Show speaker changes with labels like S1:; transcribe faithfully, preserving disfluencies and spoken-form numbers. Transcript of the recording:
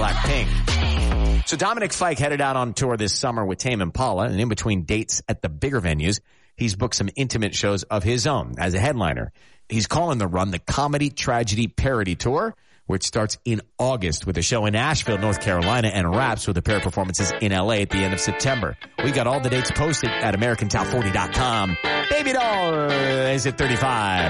S1: Blackpink. So Dominic Fike headed out on tour this summer with Tame Impala, and in between dates at the bigger venues, he's booked some intimate shows of his own as a headliner. He's calling the run the Comedy Tragedy Parody Tour, which starts in August with a show in Asheville, North Carolina, and wraps with a pair of performances in L A at the end of September. We got all the dates posted at American Top forty dot com. Baby doll is at thirty-five.